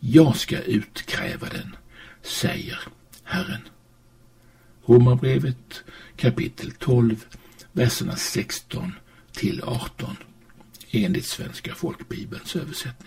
Jag ska utkräva den, säger Herren. Romarbrevet kapitel 12, verserna 16 till 18 enligt Svenska folkbibelns översättning.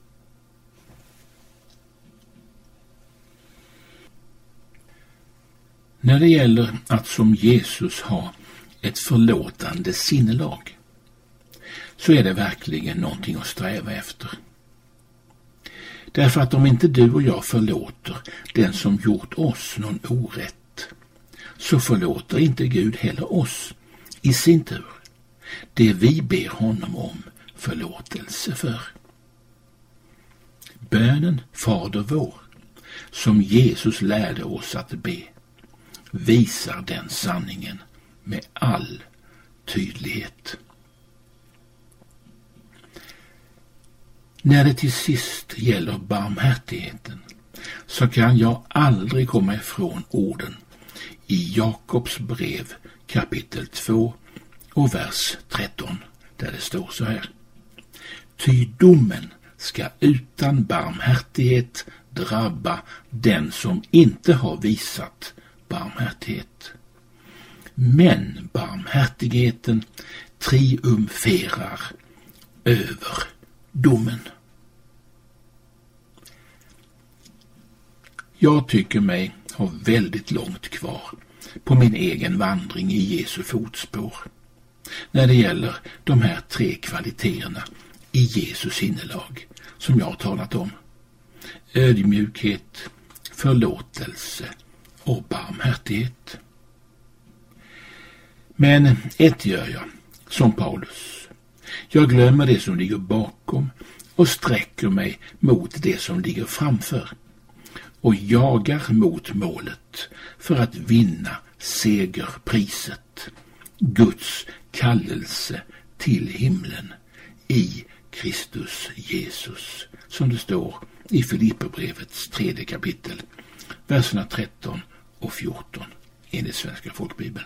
När det gäller att som Jesus ha ett förlåtande sinnelag så är det verkligen någonting att sträva efter. Därför att om inte du och jag förlåter den som gjort oss någon orätt, så förlåter inte Gud heller oss i sin tur det vi ber honom om förlåtelse för. Bönen Fader vår, som Jesus lärde oss att be, visar den sanningen med all tydlighet. När det till sist gäller barmhärtigheten så kan jag aldrig komma ifrån orden i Jakobs brev kapitel 2 och vers 13 där det står så här: Ty domen ska utan barmhärtighet drabba den som inte har visat barmhärtighet. Men barmhärtigheten triumferar över domen. Jag tycker mig ha väldigt långt kvar på min egen vandring i Jesu fotspår när det gäller de här 3 kvaliteterna i Jesu sinnelag som jag har talat om: ödmjukhet, förlåtelse och barmhärtighet. Men ett gör jag som Paulus. Jag glömmer det som ligger bakom och sträcker mig mot det som ligger framför och jagar mot målet för att vinna segerpriset, Guds kallelse till himlen i Kristus Jesus, som det står i Filipperbrevets 3 kapitel, verserna 13 och 14 enligt Svenska folkbibeln.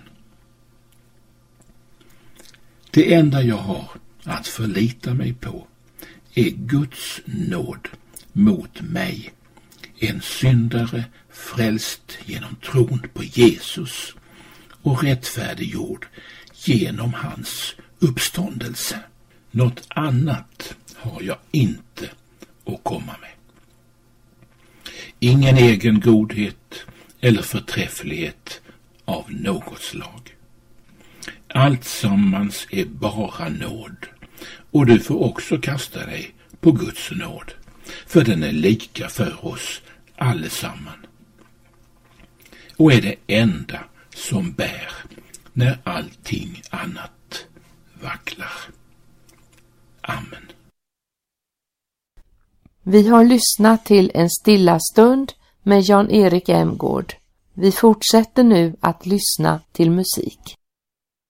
Det enda jag har att förlita mig på är Guds nåd mot mig, en syndare frälst genom tron på Jesus och rättfärdiggjord genom hans uppståndelse. Något annat har jag inte att komma med. Ingen egen godhet eller förträfflighet av något slag. Allt sammans är bara nåd, och du får också kasta dig på Guds nåd, för den är lika för oss allesamman och är det enda som bär när allting annat vacklar. Amen. Vi har lyssnat till en stilla stund med Jan-Erik Emgård. Vi fortsätter nu att lyssna till musik.